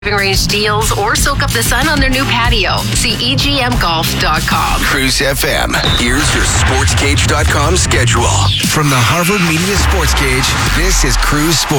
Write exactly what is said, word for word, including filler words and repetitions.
range deals or soak up the sun on their new patio. See E G M golf dot com. Cruise F M. Here's your sports cage dot com schedule. From the Harvard Media Sports Cage, this is Cruise Sports.